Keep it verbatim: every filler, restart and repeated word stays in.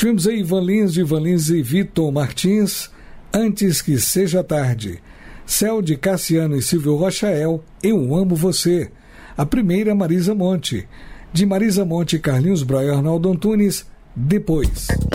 Tivemos aí Ivan Lins, Ivan Lins e Vitor Martins, Antes que Seja Tarde. Céu de Cassiano e Silvio Rochael, Eu Amo Você. A primeira, Marisa Monte. De Marisa Monte, Carlinhos Broia e Arnaldo Antunes, Depois.